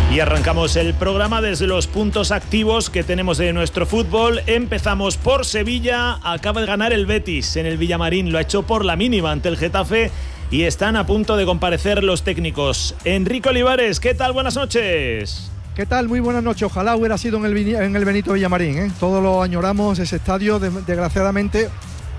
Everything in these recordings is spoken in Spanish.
Y arrancamos el programa desde los puntos activos que tenemos de nuestro fútbol. Empezamos por Sevilla. Acaba de ganar el Betis en el Villamarín. Lo ha hecho por la mínima ante el Getafe y están a punto de comparecer los técnicos. Enrique Olivares, ¿qué tal? Buenas noches. ¿Qué tal? Muy buenas noches. Ojalá hubiera sido en el Benito Villamarín, ¿eh? Todos lo añoramos, ese estadio. Desgraciadamente,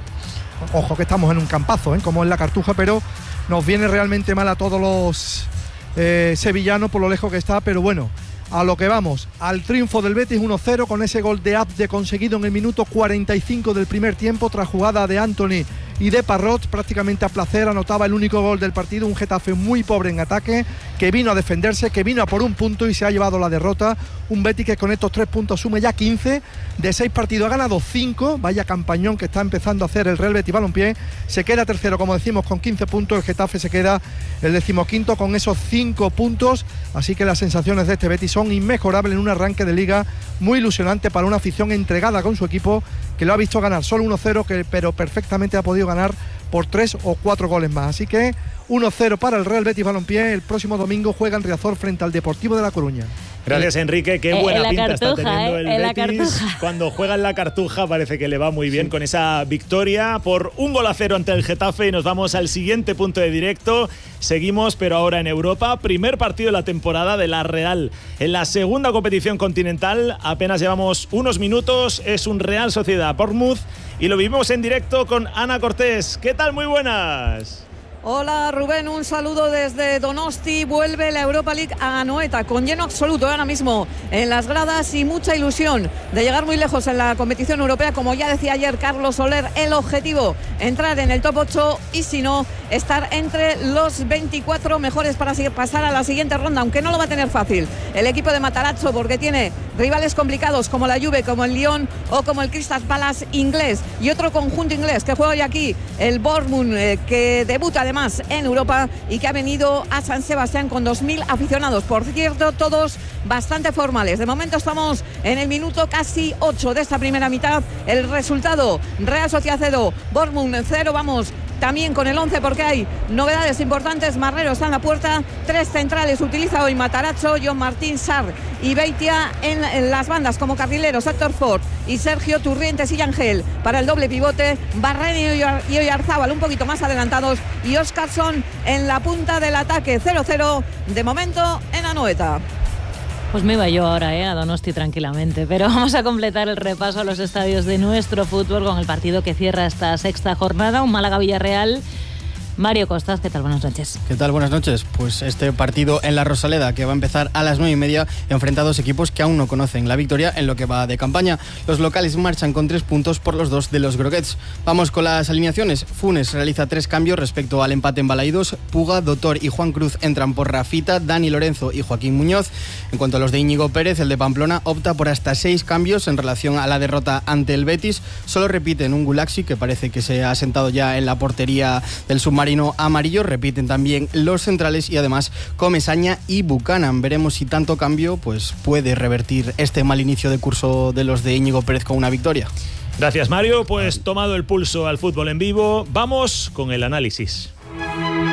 ojo que estamos en un campazo, ¿eh? Como en la Cartuja, pero nos viene realmente mal a todos los sevillanos por lo lejos que está. Pero bueno, a lo que vamos, al triunfo del Betis 1-0 con ese gol de Abde conseguido en el minuto 45 del primer tiempo tras jugada de Anthony y de Parrot, prácticamente a placer, anotaba el único gol del partido. Un Getafe muy pobre en ataque, que vino a defenderse, que vino a por un punto y se ha llevado la derrota. Un Betis que con estos 3 puntos sume ya 15, de 6 partidos ha ganado 5, vaya campañón que está empezando a hacer el Real Betis Balompié. Se queda tercero, como decimos, con 15 puntos, el Getafe se queda el 15º con esos 5 puntos, así que las sensaciones de este Betis son inmejorables en un arranque de liga muy ilusionante para una afición entregada con su equipo, que lo ha visto ganar solo 1-0, pero perfectamente ha podido ganar por 3 o 4 goles más. Así que 1-0 para el Real Betis Balompié. El próximo domingo juega en Riazor frente al Deportivo de La Coruña. Gracias, Enrique. Qué buena pinta Cartuja, está teniendo el Betis. Cuando juega en la Cartuja parece que le va muy bien, sí, con esa victoria por 1-0 ante el Getafe. Y nos vamos al siguiente punto de directo. Seguimos, pero ahora en Europa. Primer partido de la temporada de la Real en la segunda competición continental. Apenas llevamos unos minutos. Es un Real Sociedad Bournemouth y lo vivimos en directo con Ana Cortés. ¿Qué tal? Muy buenas. Hola Rubén, un saludo desde Donosti. Vuelve la Europa League a Anoeta con lleno absoluto ahora mismo en las gradas y mucha ilusión de llegar muy lejos en la competición europea. Como ya decía ayer Carlos Soler, el objetivo, entrar en el top 8 y si no, estar entre los 24 mejores para pasar a la siguiente ronda, aunque no lo va a tener fácil el equipo de Matarazzo, porque tiene rivales complicados como la Juve, como el Lyon o como el Crystal Palace inglés, y otro conjunto inglés que juega hoy aquí, el Bournemouth, que debuta además en Europa y que ha venido a San Sebastián con 2.000 aficionados, por cierto, todos bastante formales. De momento estamos en el minuto casi 8 de esta primera mitad. El resultado: Real Sociedad 0, Bournemouth 0. Vamos también con el 11 porque hay novedades importantes. Marrero está en la puerta, 3 centrales utiliza hoy Matarazzo, John Martín, Sarr y Beitia en las bandas como carrileros, Héctor Ford y Sergio Turrientes y Ángel para el doble pivote, Barreni y Oyarzábal un poquito más adelantados y Óscarson en la punta del ataque. 0-0 de momento en Anoeta. Pues me iba yo ahora a Donosti tranquilamente, pero vamos a completar el repaso a los estadios de nuestro fútbol con el partido que cierra esta sexta jornada, un Málaga-Villarreal. Mario Costas, ¿qué tal? Buenas noches. ¿Qué tal? Buenas noches. Pues este partido en la Rosaleda, que va a empezar a las 9:30, enfrenta a dos equipos que aún no conocen la victoria en lo que va de campaña. Los locales marchan con 3 puntos por los 2 de los Groguets. Vamos con las alineaciones. Funes realiza 3 cambios respecto al empate en Balaídos. Puga, Doctor y Juan Cruz entran por Rafita, Dani Lorenzo y Joaquín Muñoz. En cuanto a los de Íñigo Pérez, el de Pamplona opta por hasta 6 cambios en relación a la derrota ante el Betis. Solo repiten un Gulaxi, que parece que se ha sentado ya en la portería del submarino amarillo. Repiten también los centrales y además Comesaña y Buchanan. Veremos si tanto cambio pues puede revertir este mal inicio de curso de los de Íñigo Pérez con una victoria. Gracias, Mario. Pues tomado el pulso al fútbol en vivo, vamos con el análisis.